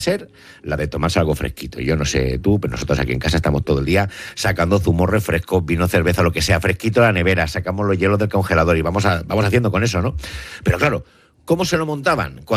ser la de tomarse algo fresquito. Yo no sé tú, pero nosotros aquí en casa estamos todo el día sacando zumos, refrescos, vino, cerveza, lo que sea fresquito de la nevera, sacamos los hielos del congelador y vamos haciendo con eso, ¿no? Pero claro, ¿cómo se lo montaban?